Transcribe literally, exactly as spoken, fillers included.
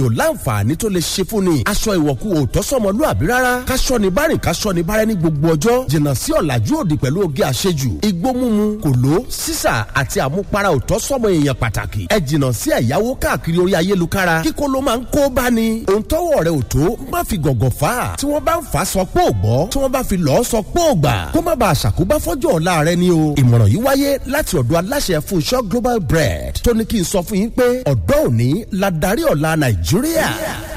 láǹfààní tó lè ṣe fún ni. aṣọ ìwọ̀kú ò tọ́ sọmọlúàbí rárá. káṣọ ni bárìn káṣọ ni bárẹ́ ní gbogbo ọjọ́. jìnnà sí ọ̀làjú òdì pẹ̀lú oge àṣejù. igbó mímu kòló sísà àti àmupara ò tọ́ sọmọ èèyàn pàtàkì. ẹ jìnnà sí ẹ̀yáwó káàkiri orí ayélujára. kíkó ló máa ń kó bá ni. ohun tọ́wọ́ rẹ̀ ò tó má fi gọ̀gọ̀ fà á. tí wọ́n bá ń fà á sọ pé ò gbọ́. tí wọ́n bá fi lọ́ọ́ sọ pé ò gbà. kó má bàa ṣàkóbá fọ́jọ́ ọ̀la rẹ ni o. ìmọ̀ràn yìí wáyé láti ọ̀dọ̀ aláṣẹ Fúnṣọ́ Global Bread tó ní kí n sọ fún yín pé ọ̀dọ́ òní la darí ọ̀la Nàìjíríà.